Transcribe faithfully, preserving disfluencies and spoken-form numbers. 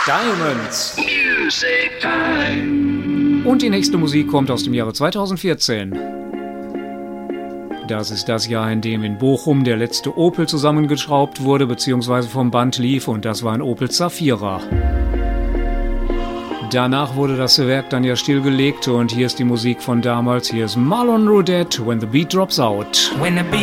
Diamonds. Music Time. Und die nächste Musik kommt aus dem Jahre zweitausendvierzehn. Das ist das Jahr, in dem in Bochum der letzte Opel zusammengeschraubt wurde bzw. vom Band lief, und das war ein Opel Zafira. Danach wurde das Werk dann ja stillgelegt, und hier ist die Musik von damals. Hier ist Marlon Roudette, When the Beat Drops Out. When the beat